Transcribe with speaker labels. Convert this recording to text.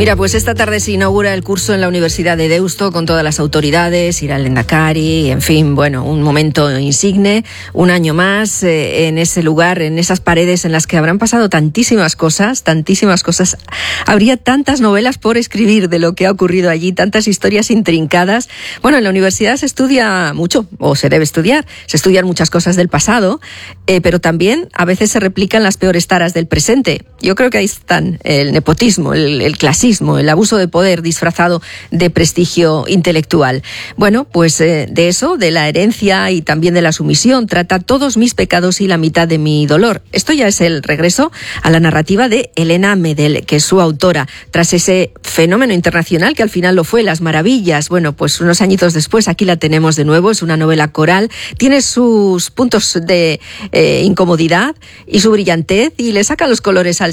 Speaker 1: Mira, pues esta tarde se inaugura el curso en la Universidad de Deusto con todas las autoridades, irá el Lehendakari, en fin, bueno, un momento insigne, un año más en ese lugar, en esas paredes en las que habrán pasado tantísimas cosas. Habría tantas novelas por escribir de lo que ha ocurrido allí, tantas historias intrincadas. Bueno, en la universidad se estudia mucho, o se debe estudiar, se estudian muchas cosas del pasado, pero también a veces se replican las peores taras del presente. Yo creo que ahí están el nepotismo, el clasismo, el abuso de poder disfrazado de prestigio intelectual. Bueno, pues de eso, de la herencia y también de la sumisión, trata Todos mis pecados y la mitad de mi dolor. Esto ya es el regreso a la narrativa de Elena Medel, que es su autora, tras ese fenómeno internacional que al final lo fue, Las Maravillas. Bueno, pues unos añitos después aquí la tenemos de nuevo, es una novela coral, tiene sus puntos de incomodidad y su brillantez y le saca los colores al